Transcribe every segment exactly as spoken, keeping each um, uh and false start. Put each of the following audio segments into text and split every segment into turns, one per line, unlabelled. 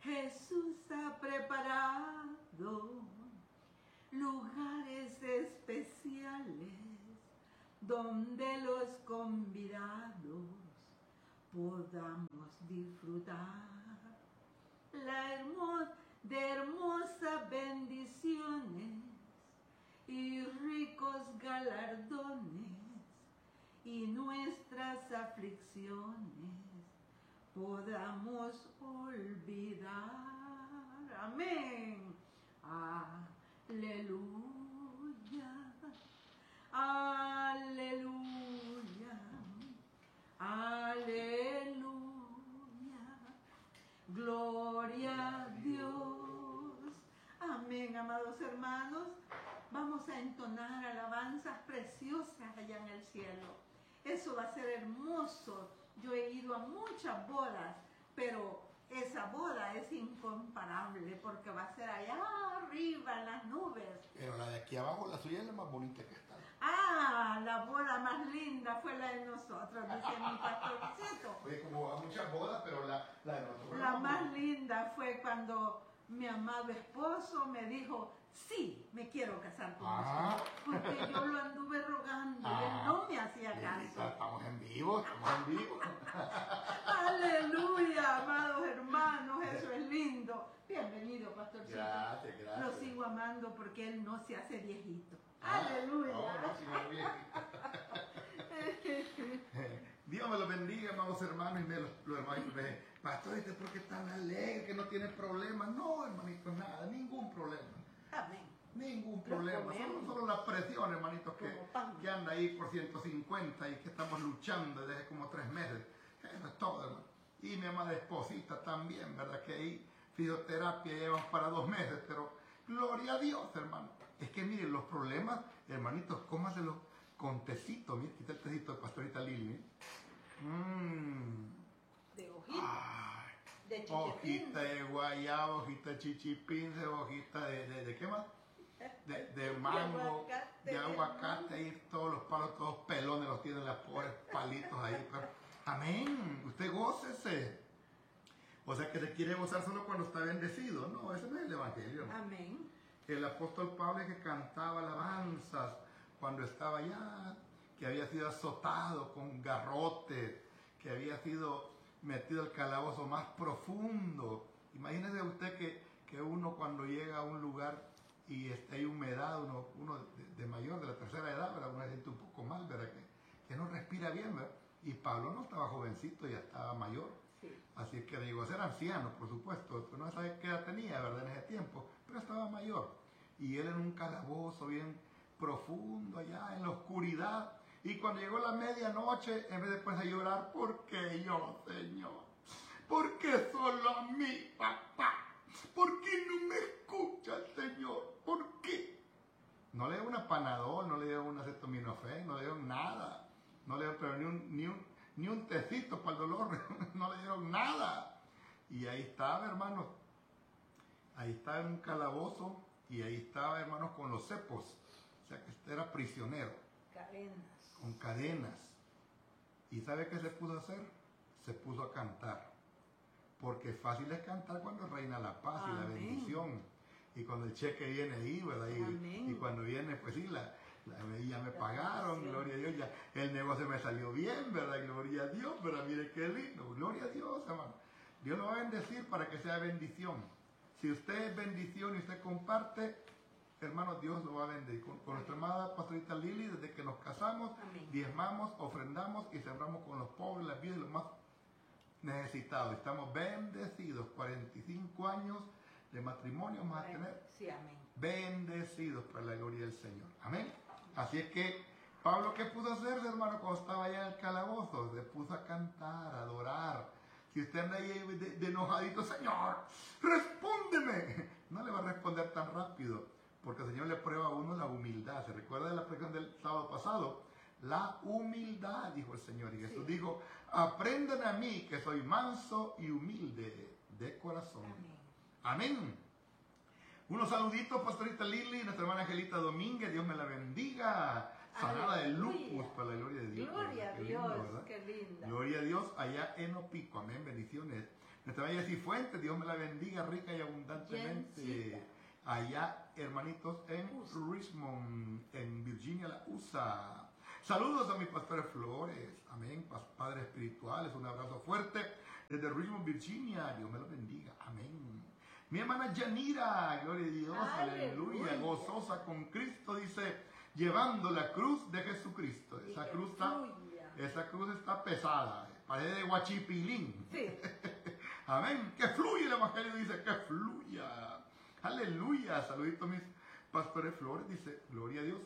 Jesús ha preparado lugares especiales donde los convidados podamos disfrutar la hermosa, de hermosas bendiciones y ricos galardones, y nuestras aflicciones podamos olvidar. Amén. Aleluya. Aleluya. Aleluya. Gloria a Dios. Amén, amados hermanos. Vamos a entonar alabanzas preciosas allá en el cielo. Eso va a ser hermoso. Yo he ido a muchas bodas, pero esa boda es incomparable porque va a ser allá arriba en las nubes.
Pero la de aquí abajo, la suya es la más bonita que está.
Ah, la boda más linda fue la de nosotros, dice mi pastorcito.
Oye, como a muchas bodas, pero la, la de nosotros.
La más linda fue cuando mi amado esposo me dijo, sí, me quiero casar con
Ah.
usted. Porque yo lo anduve rogando
Ah.
y él no me hacía caso.
Estamos en vivo, estamos en vivo.
Aleluya, amados hermanos, eso es lindo. Bienvenido, pastorcito.
Gracias, gracias.
Lo sigo amando porque él no se hace viejito.
Ah,
Aleluya.
No, no, si no, Dios me los bendiga, amados hermanos, y me los, los hermanos me dicen, pastor, ¿este por qué tan alegre, que no tiene problemas? No, hermanito, nada, ningún problema.
Amén.
Ningún problema, solo, solo la presión, hermanitos, que, que anda ahí por ciento cincuenta y que estamos luchando desde como tres meses. Eso es todo, hermano. Y mi amada esposita también, ¿verdad? Que ahí fisioterapia llevamos para dos meses, pero gloria a Dios, hermano. Es que miren, los problemas, hermanitos, cómaselos con tecito. Miren, quita el tecito de pastorita Lili. Mmm.
De hojita.
Ay,
de chichipín.
Hojita de guayaba, hojita de chichipín, hojita de, de, de ¿qué más? De, de mango,
aguacate.
de aguacate, ahí todos los palos, todos pelones los tienen, las pobres palitos ahí. Pero, amén, usted gócese. O sea que se quiere gozar solo cuando está bendecido. No, ese no es el evangelio. ¿No?
Amén.
El apóstol Pablo que cantaba alabanzas cuando estaba allá, que había sido azotado con garrote, que había sido metido al calabozo más profundo. Imagínese usted que, que uno cuando llega a un lugar y este, hay humedad, uno, uno de, de mayor, de la tercera edad, ¿verdad? Uno se siente un poco mal, ¿verdad? Que, que no respira bien, ¿verdad? Y Pablo no estaba jovencito, ya estaba mayor.
Sí.
Así que digo, era anciano, por supuesto, no sabe qué edad tenía, ¿verdad? En ese tiempo, pero estaba mayor. Y él en un calabozo bien profundo allá, en la oscuridad. Y cuando llegó la medianoche, en vez de pues a llorar, ¿por qué yo, Señor? ¿Por qué solo a mí, papá? ¿Por qué no me escucha el Señor? ¿Por qué? No le dio una Panadol, no le dio una acetaminofén, no le dio nada. No le dio pero ni un, ni un, ni un tecito para el dolor, no le dieron nada. Y ahí estaba, hermanos, ahí estaba en un calabozo y ahí estaba, hermanos, con los cepos. O sea que este era prisionero.
Cadenas.
Con cadenas. ¿Y sabe qué se puso a hacer? Se puso a cantar. Porque fácil es cantar cuando reina la paz. Amén. Y la bendición. Y cuando el cheque viene ahí, ¿verdad? Y, y cuando viene, pues sí, la, la, ya me pagaron, gloria a Dios, ya el negocio me salió bien, ¿verdad? Gloria a Dios, ¿verdad? Mire qué lindo, gloria a Dios, hermano. Dios lo va a bendecir para que sea bendición. Si usted es bendición y usted comparte, hermano, Dios lo va a bendecir. Con, con nuestra amada pastorita Lili, desde que nos casamos, amén, diezmamos, ofrendamos y sembramos con los pobres, las vidas y los más necesitados. Estamos bendecidos. cuarenta y cinco años de matrimonio vamos a tener.
Sí, amén.
Bendecidos por la gloria del Señor. Amén. Así es que Pablo, ¿qué pudo hacer, hermano, cuando estaba allá en el calabozo? Se puso a cantar, a adorar. Si usted anda ahí de, de enojadito, Señor, respóndeme. No le va a responder tan rápido, porque el Señor le prueba a uno la humildad. ¿Se recuerda de la predicación del sábado pasado? La humildad, dijo el Señor. Y Jesús sí dijo, aprendan a mí, que soy manso y humilde de corazón. Amén. Amén. Unos saluditos, pastorita Lili, nuestra hermana Angelita Domínguez, Dios me la bendiga. Sanada de lupus, para la gloria de Dios.
Gloria a Dios, lindo, qué linda.
Gloria a Dios allá en Opico, amén, bendiciones. Nuestra bella Cifuentes, Dios me la bendiga rica y abundantemente.
Jensita.
Allá, hermanitos, en Richmond, en Virginia, la U S A. Saludos a mis pastores Flores, amén, padres espirituales, un abrazo fuerte desde Richmond, Virginia, Dios me lo bendiga, amén. Mi hermana Yanira, gloria a Dios, aleluya,
Aleluya.
gozosa con Cristo, dice, llevando la cruz de Jesucristo.
Y
Esa
que
cruz está,
fluya.
esa cruz está pesada, parece de guachipilín.
Sí.
Amén, que fluya el evangelio, dice, que fluya. Aleluya, saluditos mis pastores Flores, dice, gloria a Dios.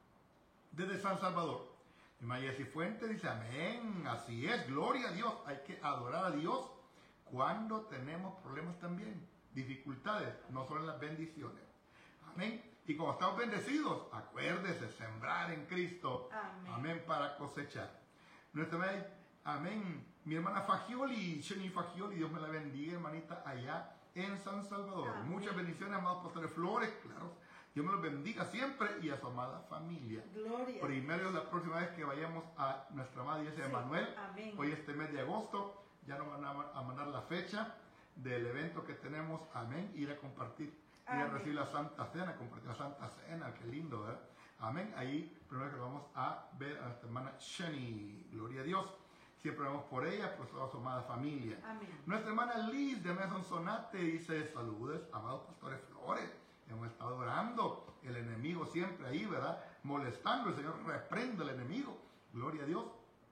Desde San Salvador, mi Maya Cifuentes dice, amén, así es, gloria a Dios. Hay que adorar a Dios cuando tenemos problemas también, dificultades, no solo en las bendiciones. Amén. Y como estamos bendecidos, acuérdese, sembrar en Cristo.
Amén.
Amén, para cosechar. Nuestra madre, amén. Mi hermana Fagioli, Sheni Fagioli, Dios me la bendiga, hermanita, allá en San Salvador.
Amén.
Muchas bendiciones, amados pastores Flores, claro. Dios me los bendiga siempre y a su amada familia.
Gloria.
Primero, la próxima vez que vayamos a nuestra amada iglesia de
Sí,
Manuel,
amén.
hoy este mes de agosto, ya nos van a, a mandar la fecha del evento que tenemos, amén, ir a compartir, ir a
Amén.
recibir la Santa Cena, compartir la Santa Cena, qué lindo, ¿verdad? Amén, ahí primero que vamos a ver a nuestra hermana Shani, gloria a Dios, siempre vamos por ella, por toda su amada familia.
Amén.
Nuestra hermana Liz de Mason Sonate dice, saludos, amados pastores Flores, hemos estado orando, el enemigo siempre ahí, ¿verdad? Molestando, el Señor reprende al enemigo, gloria a Dios.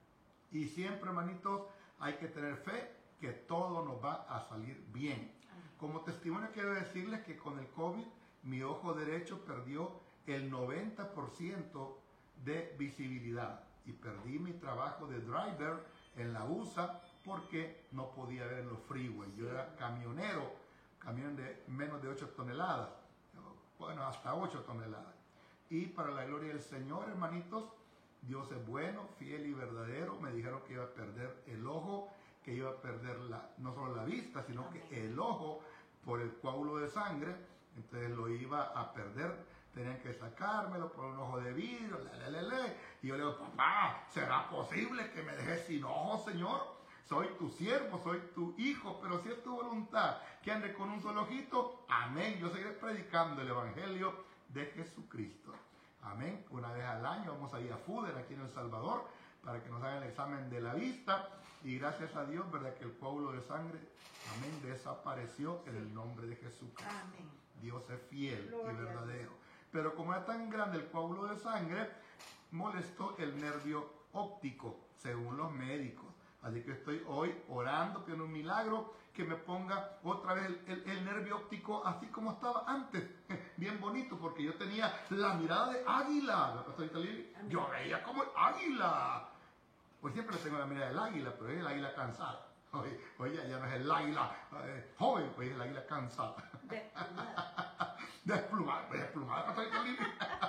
Y siempre, hermanitos, hay que tener fe que todo nos va a salir bien. Como testimonio quiero decirles que con el COVID mi ojo derecho perdió el noventa por ciento de visibilidad y perdí mi trabajo de driver en la U S A porque no podía ver en los freeways. Yo era camionero, camión de menos de ocho toneladas, bueno, hasta ocho toneladas. Y para la gloria del Señor, hermanitos, Dios es bueno, fiel y verdadero. Me dijeron que iba a perder el ojo, que iba a perder la, no solo la vista, sino
Amén.
que el ojo por el coágulo de sangre, entonces lo iba a perder. Tenían que sacármelo por un ojo de vidrio, le, le, le, le. Y yo le digo, papá, ¿será posible que me dejes sin ojo, Señor? Soy tu siervo, soy tu hijo, pero si es tu voluntad que ande con un solo ojito, amén. Yo seguiré predicando el evangelio de Jesucristo. Amén. Una vez al año vamos a ir a Fuder, aquí en El Salvador, para que nos hagan el examen de la vista. Y gracias a Dios, verdad que el coágulo de sangre, amén, desapareció en el nombre de Jesucristo.
Amén.
Dios es fiel
Gloria
y
a
verdadero. Pero como era tan grande el coágulo de sangre, molestó el nervio óptico, según los médicos. Así que estoy hoy orando, pidiendo un milagro que me ponga otra vez el, el, el nervio óptico así como estaba antes. Bien bonito, porque yo tenía la mirada de águila. ¿La pastorita Lili? Yo veía como el águila. Pues siempre tengo la mirada del águila, pero es el águila cansada. Oye, oye, ya no es el águila eh, joven, pues es el águila cansada.
Desplumada.
Desplumada, desplumada, pastorita Lili.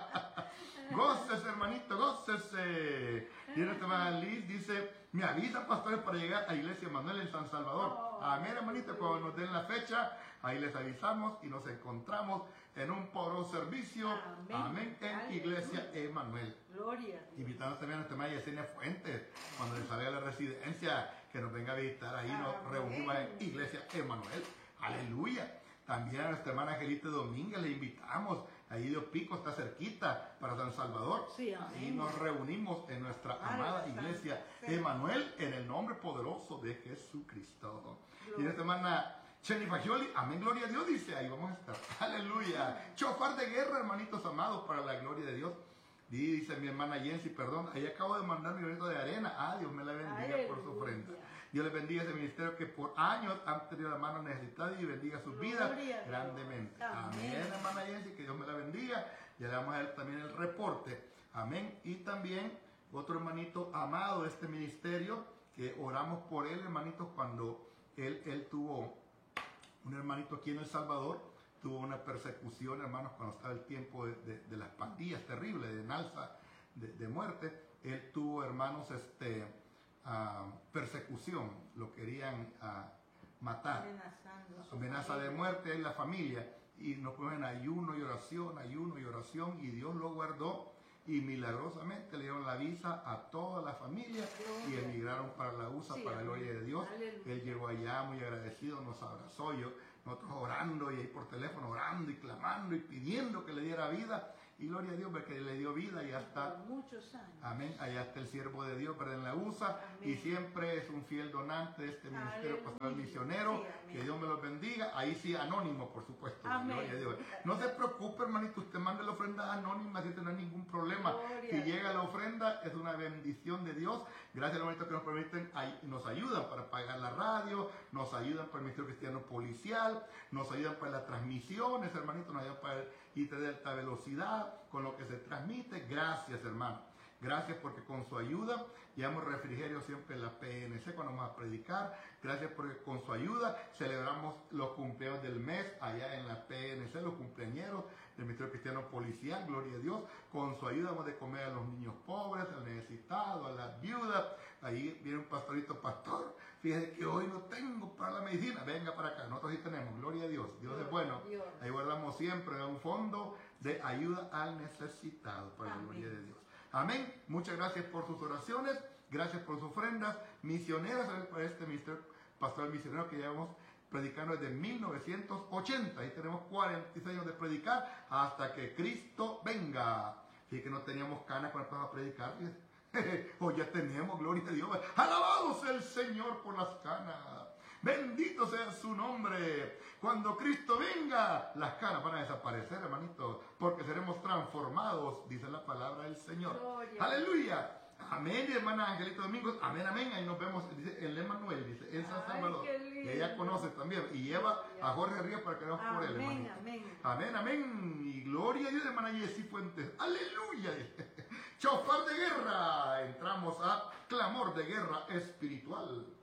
Gócese, hermanito, gócese. Y esta hermana Liz dice, me avisa, pastores, para llegar a Iglesia Manuel en San Salvador.
Oh,
Amén, hermanito, cuando nos den la fecha, ahí les avisamos y nos encontramos en un poro servicio.
Amén.
Amén, en
Aleluya.
Iglesia Emanuel.
Gloria a Dios.
Invitando también a nuestra hermana Yesenia Fuentes, cuando le salga a la residencia, que nos venga a visitar ahí, nos
Amén.
reunimos en Iglesia Emanuel. Aleluya. También a nuestra hermana Angelita Domínguez le invitamos. Ahí de Opico está cerquita para San Salvador.
Sí, amén.
Ahí nos reunimos en nuestra
Padre
amada
Santo,
Iglesia
sí.
Emanuel en el nombre poderoso de Jesucristo.
Gloria.
Y nuestra hermana Cheni Fagioli, amén, gloria a Dios, dice, ahí vamos a estar. Aleluya. Chofar de guerra, hermanitos amados, para la gloria de Dios. Dice mi hermana Jensi, perdón, ahí acabo de mandar mi granito de arena. Ah, Dios me la bendiga por su ofrenda. Dios les bendiga ese ministerio que por años han tenido la mano necesitada y bendiga sus vidas
Gloria a Dios.
grandemente.
Amén.
Amén, hermana Jensi, que Dios me la bendiga. Ya le vamos a ver también el reporte. Amén. Y también otro hermanito amado de este ministerio, que oramos por él, hermanitos, cuando él, él tuvo un hermanito aquí en El Salvador, tuvo una persecución, hermanos, cuando estaba el tiempo de, de, de las pandillas terribles, de enalza, de, de muerte. Él tuvo, hermanos, este, uh, persecución, lo querían uh, matar,
Amenazando a su
amenaza de
familia.
muerte en la familia, y nos ponen ayuno y oración, ayuno y oración, y Dios lo guardó, y milagrosamente le dieron la visa a toda la familia y emigraron para la U S A, sí, para la gloria de Dios. Aleluya. Él llegó allá muy agradecido, nos abrazó, yo, nosotros orando y ahí por teléfono orando y clamando y pidiendo que le diera vida. Y gloria a Dios, porque le dio vida y ya está.
Por muchos años.
Amén. Allá está el siervo de Dios, pero en la U S A. Amén. Y siempre es un fiel donante de este ministerio Aleluya. Pastoral Misionero. Sí, que Dios me los bendiga. Ahí sí, anónimo, por supuesto. Amén. Gloria a Dios. No se preocupe, hermanito. Usted mande la ofrenda anónima, si no hay ningún problema. Gloria. Si llega la ofrenda, es una bendición de Dios. Gracias a los hermanitos que nos permiten, nos ayudan para pagar la radio, nos ayudan para el Ministerio Cristiano Policial, nos ayudan para las transmisiones, hermanitos, nos ayudan para el I T de alta velocidad, con lo que se transmite. Gracias, hermano. Gracias porque con su ayuda llevamos refrigerio siempre en la P N C cuando vamos a predicar. Gracias porque con su ayuda celebramos los cumpleaños del mes allá en la P N C, los cumpleañeros del Ministerio Cristiano Policial, gloria a Dios. Con su ayuda vamos de comer a los niños pobres, al necesitado, a las viudas. Ahí viene un pastorito, pastor, fíjese que hoy no tengo para la medicina, venga para acá. Nosotros sí tenemos, gloria a Dios, Dios, Dios es bueno. Dios. Ahí guardamos siempre un fondo de ayuda al necesitado, para Amén. La gloria de Dios. Amén. Muchas gracias por sus oraciones, gracias por sus ofrendas misioneras para este ministerio pastoral misionero que llevamos predicando desde mil novecientos ochenta. Ahí tenemos cuarenta y seis años de predicar hasta que Cristo venga. Así que no teníamos canas cuando empezamos a predicar. Hoy ya tenemos, gloria a Dios. Alabado sea el Señor por las canas. Bendito sea su nombre. Cuando Cristo venga, las canas van a desaparecer, hermanito, porque seremos transformados, dice la palabra del Señor. Gloria. Aleluya. Amén, hermana Angelita Domingos. Amén, amén. Ahí nos vemos, dice el Emanuel, dice en San Salvador. Que ella conoce también. Y lleva a Jorge Ríos para que veamos por él, hermanito. Amén, amén. Amén. Y gloria a Dios, hermana Yesí Fuentes. Aleluya. Chofar de guerra. Entramos a clamor de guerra espiritual.